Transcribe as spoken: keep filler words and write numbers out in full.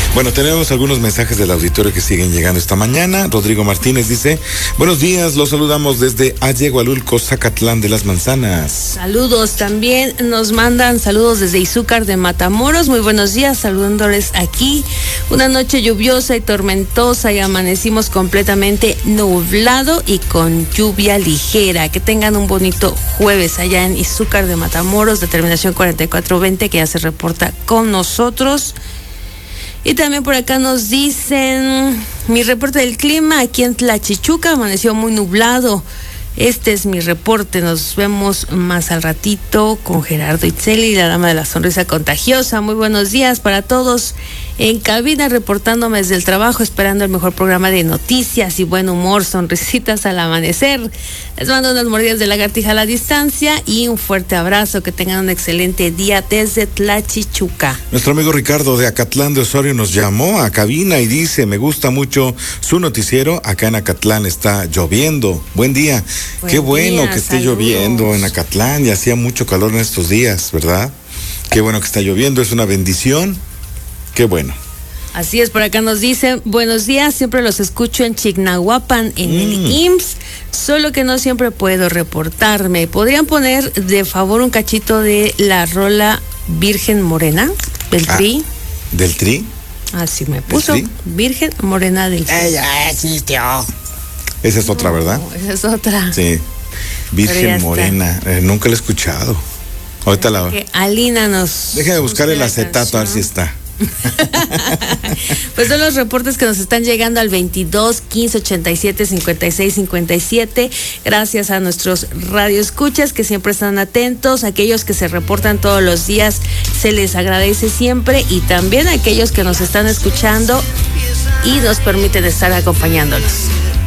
Bueno, tenemos algunos mensajes del auditorio que siguen llegando esta mañana. Rodrigo Martínez dice, buenos días, los saludamos desde Ayegualulco, Zacatlán de las Manzanas. Saludos, también nos mandan saludos desde Izúcar de Matamoros. Muy buenos días, saludándoles aquí. Una noche lluviosa y tormentosa y amanecimos completamente nublado y con lluvia ligera. Que tengan un bonito jueves allá en Izúcar de Matamoros, de terminación cuarenta y cuatro veinte, que ya se reporta con nosotros. Y también por acá nos dicen, mi reporte del clima aquí en Tlachichuca amaneció muy nublado. Este es mi reporte, nos vemos más al ratito con Gerardo Itzeli, la dama de la sonrisa contagiosa. Muy buenos días para todos en cabina, reportándome desde el trabajo, esperando el mejor programa de noticias y buen humor, sonrisitas al amanecer. Les mando unas mordidas de lagartija a la distancia y un fuerte abrazo, que tengan un excelente día desde Tlachichuca. Nuestro amigo Ricardo de Acatlán de Osorio nos llamó a cabina y dice, me gusta mucho su noticiero, acá en Acatlán está lloviendo. Buen día. Buen Qué bueno día, que esté saludos. Lloviendo en Acatlán, y hacía mucho calor en estos días, ¿verdad? Qué bueno que está lloviendo, es una bendición. Qué bueno. Así es, por acá nos dicen, buenos días, siempre los escucho en Chignahuapan, en mm. el I M S S, solo que no siempre puedo reportarme. ¿Podrían poner de favor un cachito de la rola Virgen Morena del ah, Tri? ¿Del Tri? Así me puso, Virgen Morena del Tri. Ella existió. Esa es no, otra, ¿verdad? Esa es otra. Sí, Virgen Morena, eh, nunca la he escuchado. Ahorita la... Que Alina nos... Déjame buscar el acetato, a ver si está. Pues son los reportes que nos están llegando al veintidós, quince, ochenta y siete, cincuenta y seis, cincuenta y siete. Gracias a nuestros radioescuchas que siempre están atentos, aquellos que se reportan todos los días, se les agradece siempre, y también a aquellos que nos están escuchando y nos permiten estar acompañándolos.